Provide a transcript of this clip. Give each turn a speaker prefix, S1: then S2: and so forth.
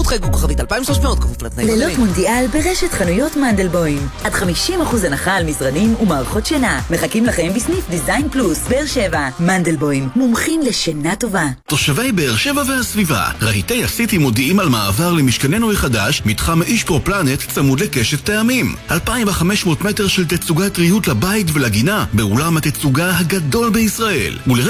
S1: חייגו כוכבית 2300 כפוף לתנאים.
S2: לילות מונדיאל ברשת חנויות מנדלבוים. עד 50% הנחה על מזרנים ומערכות שינה. מחכים לכם בסניף דיזיין פלוס באר שבע. מנדלבוים, מומחים לשינה טובה.
S3: תושבי באר שבע והסביבה, רהיטי הסיטי מודיעים על מעבר למשכננו החדש, מתחם איש פרו פלנט צמוד לקשת טעמים. 2,500 מטר של תצוגת ריהוט לבית ולגינה באולם התצוגה הגדול בישראל.